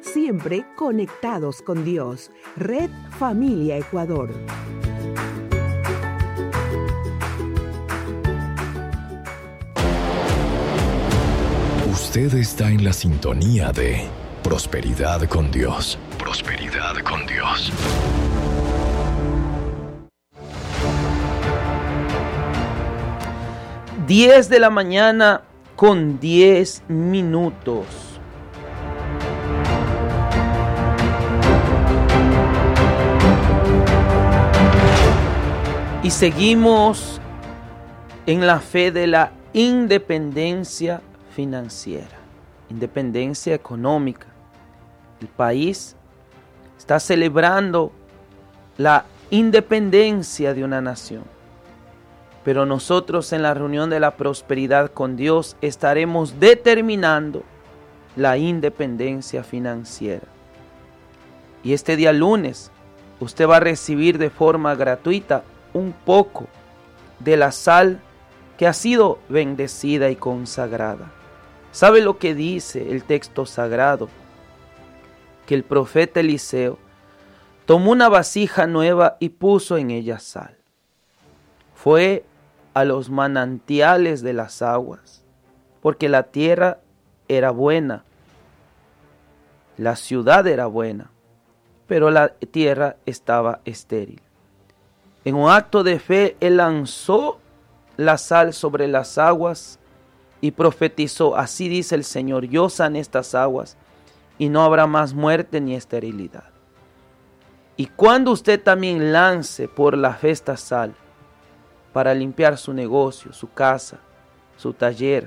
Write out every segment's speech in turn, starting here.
siempre conectados con Dios. Red Familia Ecuador. Usted está en la sintonía de Prosperidad con Dios. Prosperidad con Dios. Diez de la mañana con 10 minutos. Y seguimos en la fe de la independencia financiera, independencia económica. El país está celebrando la independencia de una nación. Pero nosotros en la reunión de la prosperidad con Dios estaremos determinando la independencia financiera. Y este día lunes usted va a recibir de forma gratuita un poco de la sal que ha sido bendecida y consagrada. ¿Sabe lo que dice el texto sagrado? Que el profeta Eliseo tomó una vasija nueva y puso en ella sal. Fue a los manantiales de las aguas, porque la tierra era buena, la ciudad era buena, pero la tierra estaba estéril. En un acto de fe, él lanzó la sal sobre las aguas y profetizó: así dice el Señor, yo sané estas aguas y no habrá más muerte ni esterilidad. Y cuando usted también lance por la fe esta sal, para limpiar su negocio, su casa, su taller,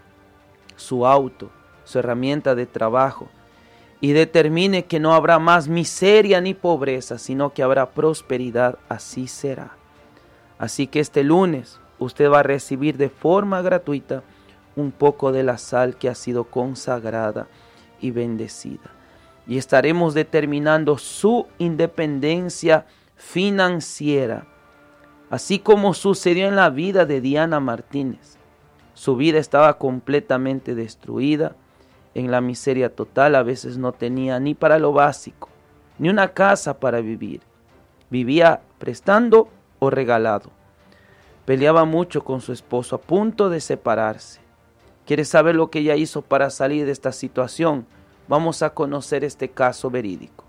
su auto, su herramienta de trabajo, y determine que no habrá más miseria ni pobreza, sino que habrá prosperidad, así será. Así que este lunes usted va a recibir de forma gratuita un poco de la sal que ha sido consagrada y bendecida. Y estaremos determinando su independencia financiera. Así como sucedió en la vida de Diana Martínez. Su vida estaba completamente destruida, en la miseria total, a veces no tenía ni para lo básico, ni una casa para vivir. Vivía prestando o regalado. Peleaba mucho con su esposo, a punto de separarse. ¿Quiere saber lo que ella hizo para salir de esta situación? Vamos a conocer este caso verídico.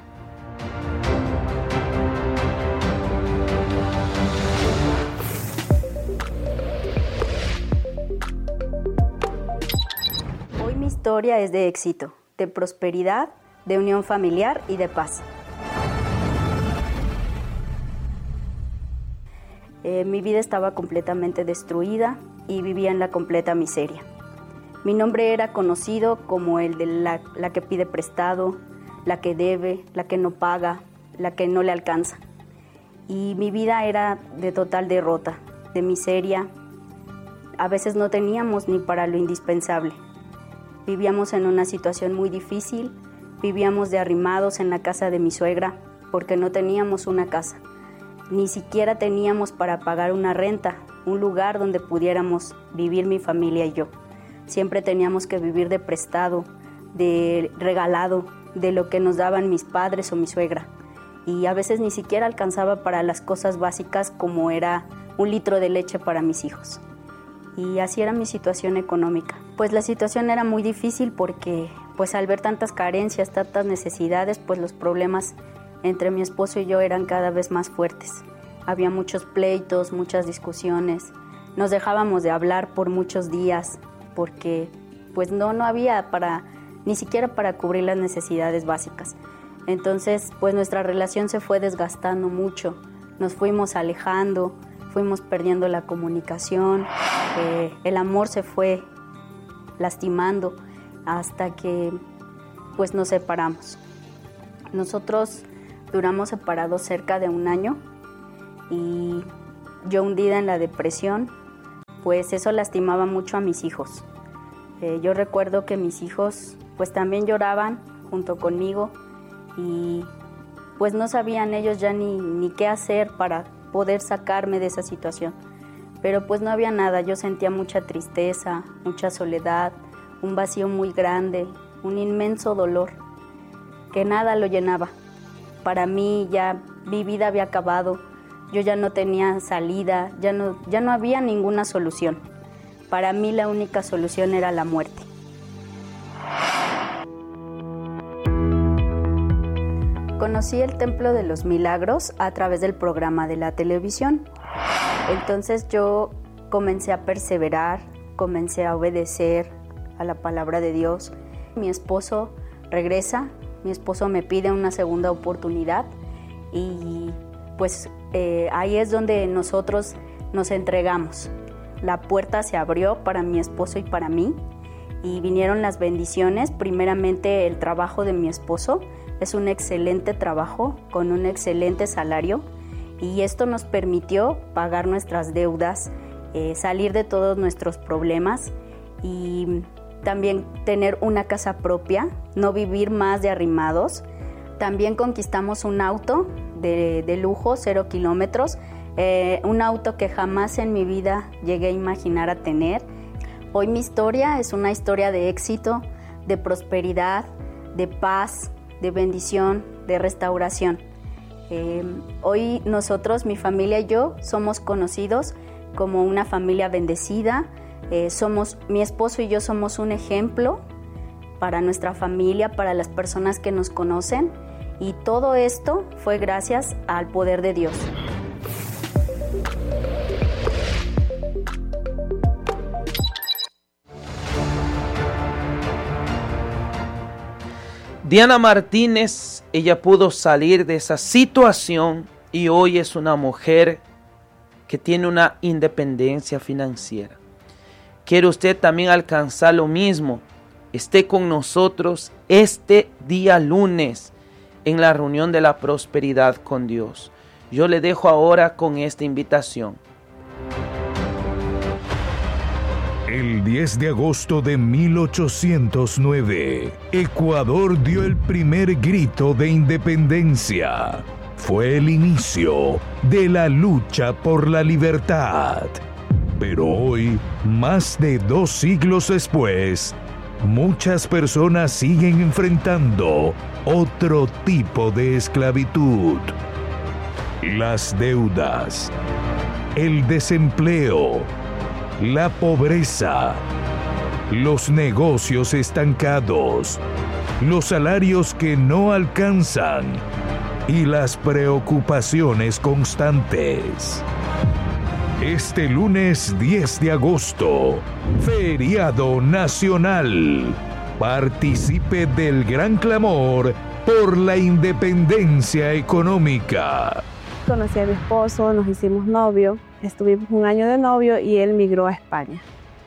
Mi historia es de éxito, de prosperidad, de unión familiar y de paz. Mi vida estaba completamente destruida y vivía en la completa miseria. Mi nombre era conocido como el de la que pide prestado, la que debe, la que no paga, la que no le alcanza. Y mi vida era de total derrota, de miseria. A veces no teníamos ni para lo indispensable. Vivíamos en una situación muy difícil, vivíamos de arrimados en la casa de mi suegra porque no teníamos una casa. Ni siquiera teníamos para pagar una renta, un lugar donde pudiéramos vivir mi familia y yo. Siempre teníamos que vivir de prestado, de regalado, de lo que nos daban mis padres o mi suegra. Y a veces ni siquiera alcanzaba para las cosas básicas como era un litro de leche para mis hijos. Y así era mi situación económica. Pues la situación era muy difícil porque pues al ver tantas carencias, tantas necesidades, pues los problemas entre mi esposo y yo eran cada vez más fuertes. Había muchos pleitos, muchas discusiones. Nos dejábamos de hablar por muchos días porque pues no había ni siquiera para cubrir las necesidades básicas. Entonces pues nuestra relación se fue desgastando mucho. Nos fuimos alejando, fuimos perdiendo la comunicación, el amor se fue lastimando hasta que pues nos separamos. Nosotros duramos separados cerca de 1 año y yo hundida en la depresión, pues eso lastimaba mucho a mis hijos. Yo recuerdo que mis hijos pues también lloraban junto conmigo y pues no sabían ellos ya ni qué hacer para poder sacarme de esa situación. Pero pues no había nada, yo sentía mucha tristeza, mucha soledad, un vacío muy grande, un inmenso dolor. que nada lo llenaba. Para mí ya mi vida había acabado, yo ya no tenía salida, ya no había ninguna solución. Para mí la única solución era la muerte. Conocí el Templo de los Milagros a través del programa de la televisión. Entonces yo comencé a perseverar, comencé a obedecer a la palabra de Dios. Mi esposo regresa, mi esposo me pide una segunda oportunidad y pues ahí es donde nosotros nos entregamos. La puerta se abrió para mi esposo y para mí y vinieron las bendiciones. Primeramente el trabajo de mi esposo es un excelente trabajo con un excelente salario y esto nos permitió pagar nuestras deudas, salir de todos nuestros problemas y también tener una casa propia, no vivir más de arrimados. También conquistamos un auto de lujo, 0 kilómetros, un auto que jamás en mi vida llegué a imaginar a tener. Hoy mi historia es una historia de éxito, de prosperidad, de paz, de bendición, de restauración. Hoy nosotros, mi familia y yo, somos conocidos como una familia bendecida. Mi esposo y yo somos un ejemplo para nuestra familia, para las personas que nos conocen, y todo esto fue gracias al poder de Dios. Diana Martínez, ella pudo salir de esa situación y hoy es una mujer que tiene una independencia financiera. ¿Quiere usted también alcanzar lo mismo? Esté con nosotros este día lunes en la reunión de la prosperidad con Dios. Yo le dejo ahora con esta invitación. El 10 de agosto de 1809, Ecuador dio el primer grito de independencia. Fue el inicio de la lucha por la libertad. Pero hoy, más de 2 siglos después, muchas personas siguen enfrentando otro tipo de esclavitud. Las deudas, el desempleo, la pobreza, los negocios estancados, los salarios que no alcanzan y las preocupaciones constantes. Este lunes 10 de agosto, feriado nacional. Participe del gran clamor por la independencia económica. Conocí a mi esposo, nos hicimos novios, estuvimos 1 año de novio y él migró a España.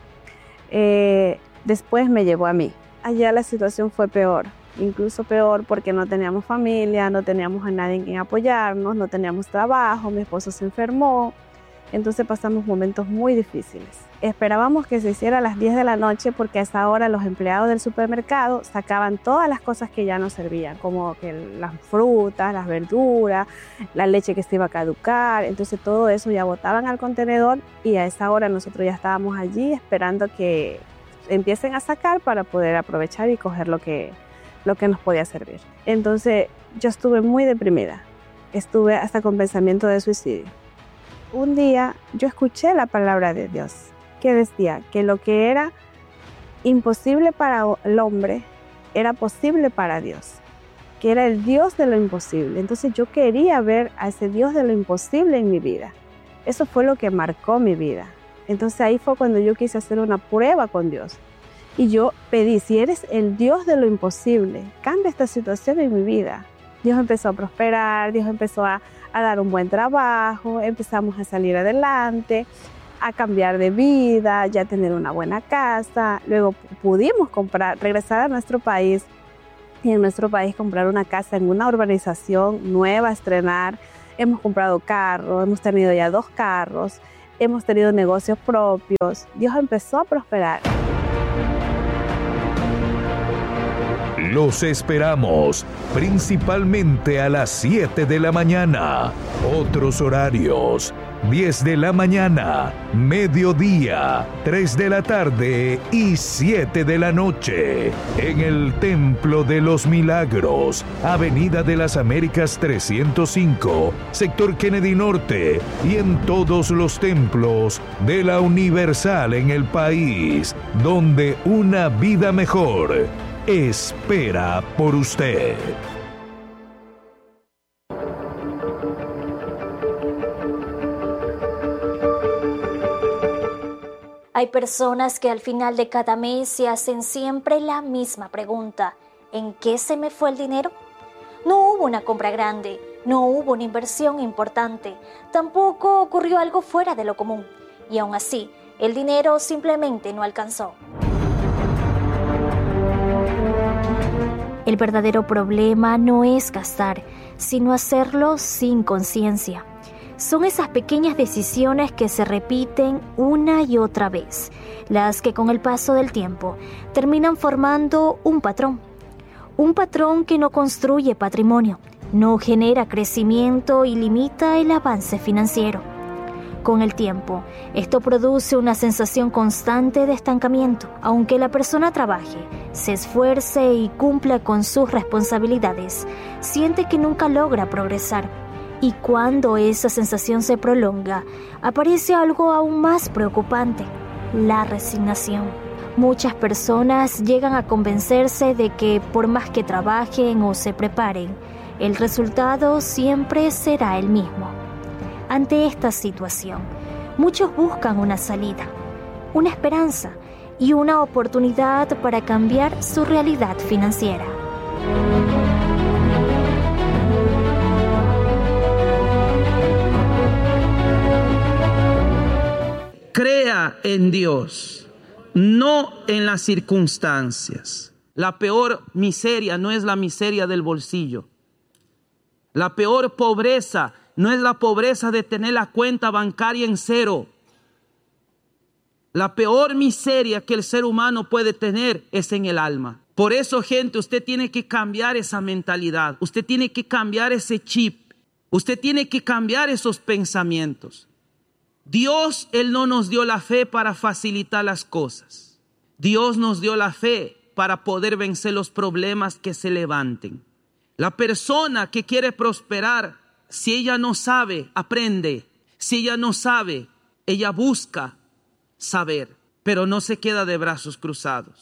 Después me llevó a mí. Allá la situación fue peor, incluso peor porque no teníamos familia, no teníamos a nadie en quien apoyarnos, no teníamos trabajo, mi esposo se enfermó. Entonces pasamos momentos muy difíciles. Esperábamos que se hiciera a las 10 de la noche porque a esa hora los empleados del supermercado sacaban todas las cosas que ya no servían, como que las frutas, las verduras, la leche que se iba a caducar. Entonces todo eso ya botaban al contenedor y a esa hora nosotros ya estábamos allí esperando que empiecen a sacar para poder aprovechar y coger lo que nos podía servir. Entonces yo estuve muy deprimida, estuve hasta con pensamiento de suicidio. Un día yo escuché la palabra de Dios que decía que lo que era imposible para el hombre era posible para Dios, que era el Dios de lo imposible. Entonces yo quería ver a ese Dios de lo imposible en mi vida. Eso fue lo que marcó mi vida. Entonces ahí fue cuando yo quise hacer una prueba con Dios. Y yo pedí, si eres el Dios de lo imposible, cambia esta situación en mi vida. Dios empezó a prosperar, Dios empezó a dar un buen trabajo, empezamos a salir adelante, a cambiar de vida, ya tener una buena casa. Luego pudimos regresar a nuestro país y en nuestro país comprar una casa en una urbanización nueva, estrenar. Hemos comprado carros, hemos tenido ya 2 carros, hemos tenido negocios propios. Dios empezó a prosperar. Los esperamos, principalmente a las 7 de la mañana. Otros horarios 10 de la mañana, mediodía, 3 de la tarde y 7 de la noche. En el Templo de los Milagros, Avenida de las Américas 305, sector Kennedy Norte, y en todos los templos de la Universal en el país, donde una vida mejor espera por usted. Hay personas que al final de cada mes se hacen siempre la misma pregunta: ¿en qué se me fue el dinero? No hubo una compra grande, no hubo una inversión importante, tampoco ocurrió algo fuera de lo común, y aún así, el dinero simplemente no alcanzó. El verdadero problema no es gastar, sino hacerlo sin conciencia. Son esas pequeñas decisiones que se repiten una y otra vez, las que con el paso del tiempo terminan formando un patrón que no construye patrimonio, no genera crecimiento y limita el avance financiero. Con el tiempo, esto produce una sensación constante de estancamiento. Aunque la persona trabaje, se esfuerce y cumpla con sus responsabilidades, siente que nunca logra progresar. Y cuando esa sensación se prolonga, aparece algo aún más preocupante: la resignación. Muchas personas llegan a convencerse de que por más que trabajen o se preparen, el resultado siempre será el mismo. Ante esta situación, muchos buscan una salida, una esperanza y una oportunidad para cambiar su realidad financiera. Crea en Dios, no en las circunstancias. La peor miseria no es la miseria del bolsillo. La peor pobreza no es la pobreza de tener la cuenta bancaria en cero. La peor miseria que el ser humano puede tener es en el alma. Por eso, gente, usted tiene que cambiar esa mentalidad. Usted tiene que cambiar ese chip. Usted tiene que cambiar esos pensamientos. Dios, Él no nos dio la fe para facilitar las cosas. Dios nos dio la fe para poder vencer los problemas que se levanten. La persona que quiere prosperar, si ella no sabe, aprende. Si ella no sabe, ella busca saber, pero no se queda de brazos cruzados.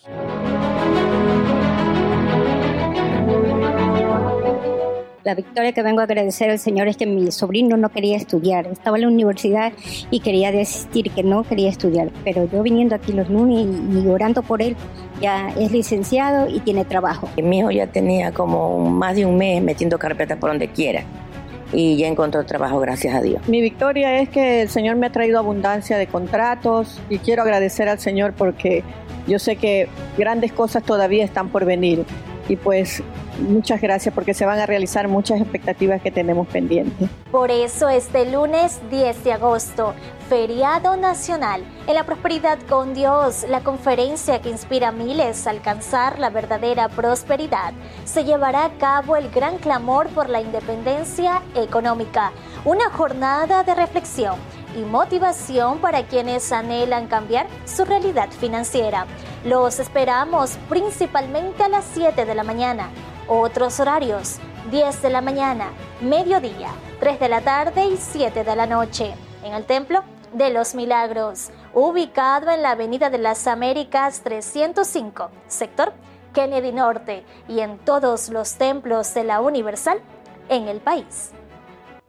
La victoria que vengo a agradecer al Señor es que mi sobrino no quería estudiar. Estaba en la universidad y quería desistir, que no quería estudiar. Pero yo viniendo aquí los lunes y orando por él, ya es licenciado y tiene trabajo. Mi hijo ya tenía como más de un mes metiendo carpeta por donde quiera. Y ya encontró trabajo, gracias a Dios. Mi victoria es que el Señor me ha traído abundancia de contratos y quiero agradecer al Señor porque yo sé que grandes cosas todavía están por venir. Y pues muchas gracias porque se van a realizar muchas expectativas que tenemos pendientes. Por eso este lunes 10 de agosto, feriado nacional, en la prosperidad con Dios, la conferencia que inspira a miles a alcanzar la verdadera prosperidad, se llevará a cabo el gran clamor por la independencia económica, una jornada de reflexión y motivación para quienes anhelan cambiar su realidad financiera. Los esperamos principalmente a las 7 de la mañana. Otros horarios: 10 de la mañana, mediodía, 3 de la tarde y 7 de la noche. En el Templo de los Milagros, ubicado en la Avenida de las Américas 305, sector Kennedy Norte, y en todos los templos de la Universal en el país.